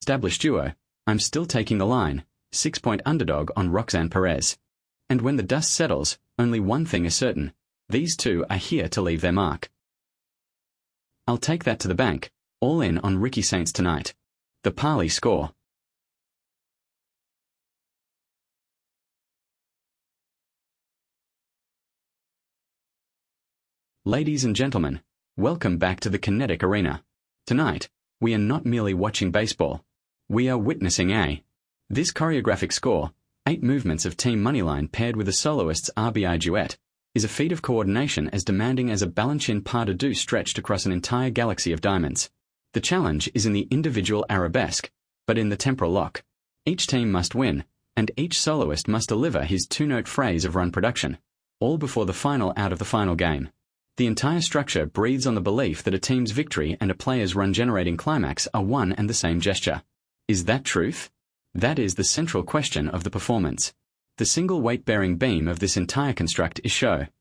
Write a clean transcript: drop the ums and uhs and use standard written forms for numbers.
Established duo, I'm still taking the line, 6-point underdog on Roxanne Perez. And when the dust settles, only one thing is certain, these two are here to leave their mark. I'll take that to the bank, all in on Ricky Saints tonight. The Parley score. Ladies and gentlemen, welcome back to the Kinetic Arena. Tonight, we are not merely watching baseball. We are witnessing this choreographic score, 8 movements of Team Moneyline paired with a soloist's RBI duet, is a feat of coordination as demanding as a Balanchine pas de deux stretched across an entire galaxy of diamonds. The challenge is in the individual arabesque, but in the temporal lock. Each team must win, and each soloist must deliver his 2-note phrase of run production, all before the final out of the final game. The entire structure breathes on the belief that a team's victory and a player's run-generating climax are one and the same gesture. Is that truth? That is the central question of the performance. The single weight-bearing beam of this entire construct is show.